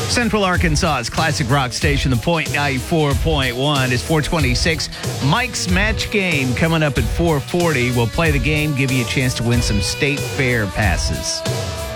Central Arkansas's classic rock station, The Point 94.1 is 426. Mike's Match Game coming up at 440. We'll play the game, give you a chance to win some state fair passes.